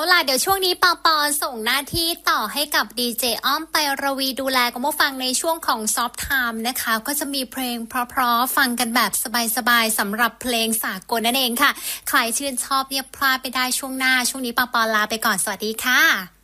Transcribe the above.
ล่ะเดี๋ยวช่วงนี้ปอปอส่งหน้าที่ต่อให้กับดีเจอ้อมไประวีดูแลคุณผู้ฟังในช่วงของซอฟต์ไทม์นะคะก็จะมีเพลงเพราะๆฟังกันแบบสบายๆสำหรับเพลงสากลนั่นเองค่ะใครชื่นชอบเนี่ยพลาดไปได้ช่วงหน้าช่วงนี้ปอปอลาไปก่อนสวัสดีค่ะ